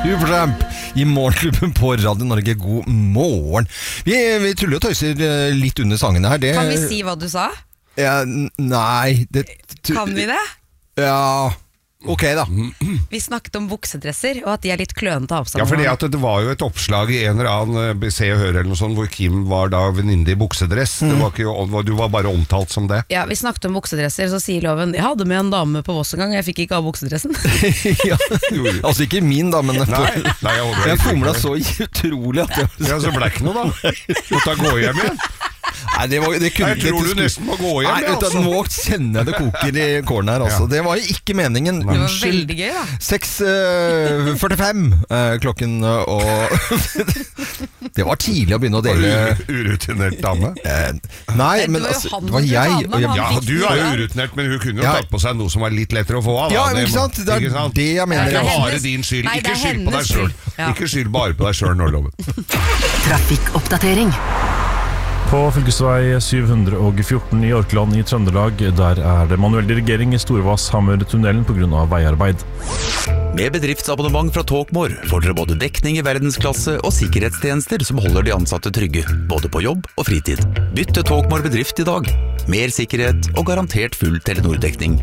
Supertramp I morgenklubben på Radio Norge. God morgen. Vi tuller og tøyser litt under sangene her. Kan vi si hva du sa? Ja, nei Kan vi det? Ja, ok da. Vi snakket om buksedresser, og at de litt klønete å ha på seg. Ja, fordi at det var jo et oppslag I en eller annen Se og Hør eller noe sånt, hvor Kim var da venninne I buksedress. Det var ikke, du var bare omtalt som det. Ja, vi snakket om buksedresser, så sier Loven, jeg hadde med en dame på Voss en gang, jeg fikk ikke av buksedressen. Ja, altså ikke min da, men Nei, jeg fomlet så utrolig at Ja, så ble ikke noe da. Måtte gå hjem igjen. Nei, jeg tror du nesten må gå hjem. Nei, nå kjenner jeg det koker I kåren her altså. Det var jo ikke meningen. Det var veldig gøy da. 6:45 klokken og det var tidlig å begynne å dele. Urutinert dame? Nei, men altså, det var jeg. Ja, du jo urutinert, men hun kunne jo tatt på seg noe som var litt lettere å få av. Ja, ikke sant? Det det jeg mener. Det er bare din skyld. Ikke skyld på deg selv. Ikke skyld bare på deg selv nå, Loven. Trafikkoppdatering. På fylkesvei 714 I Orkland I Trøndelag, der det manuell dirigering I Storvass-Hammer-tunnelen på grunn av veiarbeid. Med bedriftsabonnement fra Talkmore får dere både dekning I verdensklasse og sikkerhetstjenester som holder de ansatte trygge, både på jobb og fritid. Bytt til Talkmore bedrift I dag. Mer sikkerhet og garantert full Telenor-dekning.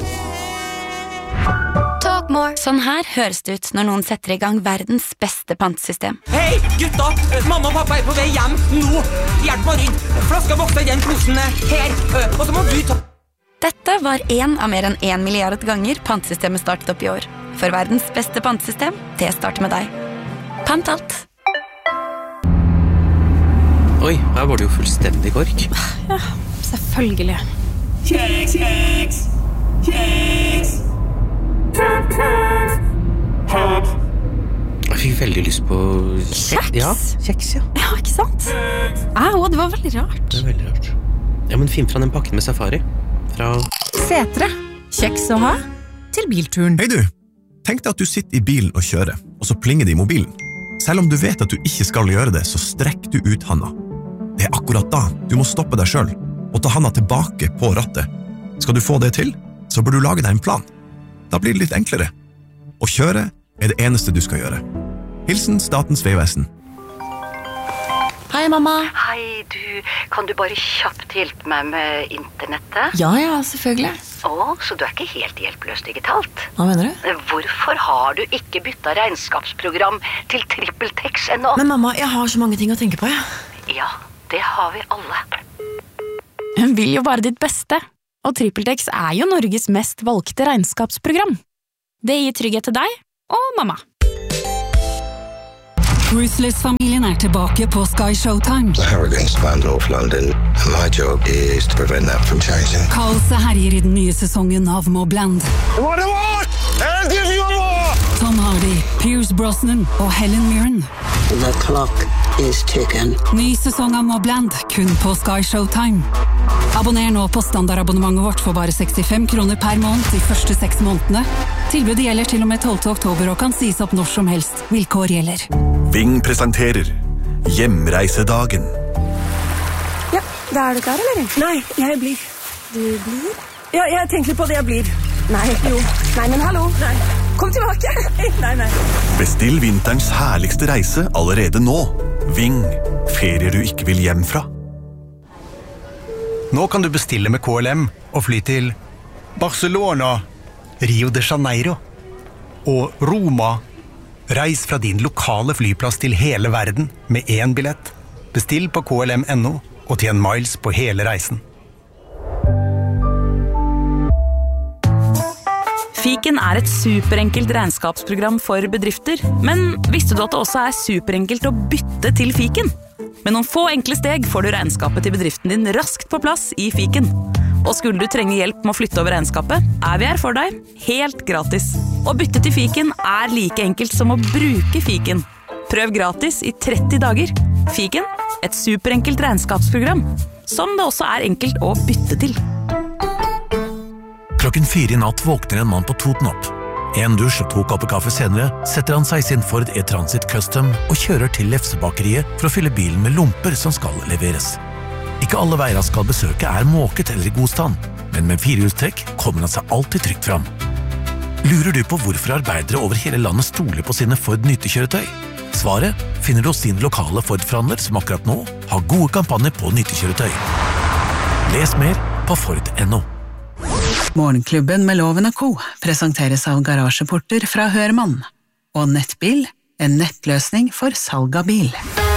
Talkmore. Sånn her høres det ut når noen setter I gang verdens beste pantesystem. Hei, gutta! Mamma og pappa på vei hjem nå! Hjelp meg å rydde! Flaska vokser I den posen her, og så må du ta... Dette var en av mer enn 1 milliard ganger pantesystemet startet opp I år. For verdens beste pantesystem, det starter med deg. Pant alt. Oi, her var det jo fullstendig kork. Ja, selvfølgelig. Kjeks! Jeg fikk veldig lyst på Kjeks? Ja, kjeks, ja. Ja, ikke sant? Det var veldig rart. Det veldig rart. Ja, men finn fra den pakken med safari. Fra Setre. Kjeks å ha til bilturen. Hei du, tenk deg at du sitter I bilen og kjører, og så plinger det I mobilen. Selv om du vet at du ikke skal gjøre det, så strekk du ut handa. Det akkurat da du må stoppe deg selv, og ta handa tilbake på rattet. Skal du få det til, så bør du lage deg en plan. Da blir det litt enklere. Å kjøre det eneste du skal gjøre. Hilsen Statens vegvesen. Hei, mamma. Hei, kan du bare kjapt hjelpe meg med internettet? Ja, selvfølgelig. Så du ikke helt hjelpeløs digitalt? Hva mener du? Hvorfor har du ikke byttet regnskapsprogram til TrippelTex ennå? Men mamma, jeg har så mange ting å tenke på, Ja, det har vi alle. Hun vil jo bare ditt beste. Og TrippelTex jo Norges mest valgte regnskapsprogram. Det gir trygghet til deg og mamma. Ruthless-familien tilbake på Sky Showtime. The Harrogans spanned North London, and my job is to prevent that from changing. Kaoset herjer I den nye sesongen av Mobland. Tom Hardy, Pierce Brosnan og Helen Mirren. The clock is ticking. Ny sesong av Mobland, kun på Sky Showtime. Abonner nå på standardabonnementet vårt for bare 65 kroner per måned de første 6 månedene. Tilbudet gjelder til og med 12. oktober og kan sies opp når som helst. Vilkår gjelder. Ving presenterer Hjemreisedagen. Ja, da du klar, eller? Nei, jeg blir. Du blir? Ja, jeg tenker på det jeg blir. Nei, jo. Nei, men hallo. Nei. Kom tilbake. Nei. Bestill vinterens herligste reise allerede nå. Ving. Ferier du ikke vil hjem fra. Nå kan du bestille med KLM og fly til Barcelona, Rio de Janeiro og Roma. Reis fra din lokale flyplass til hele verden med 1 billett. Bestill på KLM.no og tjen miles på hele reisen. Fiken et superenkelt regnskapsprogram for bedrifter, men visste du at det også superenkelt å bytte til Fiken? Med noen få enkle steg får du regnskapet til bedriften din raskt på plass I Fiken. Og skulle du trenge hjelp med å flytte over regnskapet, vi her for deg, helt gratis. Å bytte til Fiken like enkelt som å bruke Fiken. Prøv gratis I 30 dager. Fiken, et superenkelt regnskapsprogram, som det også enkelt å bytte til. Klokken 4 I natt våkner en mann på Toten opp. En dusj og 2 kopper kaffe senere setter han seg I sin Ford E-Transit Custom og kjører til Lefsebakeriet for å fylle bilen med lomper som skal leveres. Ikke alle veier han skal besøke måket eller I god stand, men med 4-hjulstrekk kommer han seg alltid trygt fram. Lurer du på hvorfor arbeidere over hele landet stoler på sine Ford nyttekjøretøy? Svaret finner du hos din lokale Ford-forhandler som akkurat nå har gode kampanjer på nyttekjøretøy. Les mer på Ford.no. Morgenklubben med Loven & Co. presenteres av garasjeporter fra Hørmann og Nettbil, en nettløsning for salg av bil.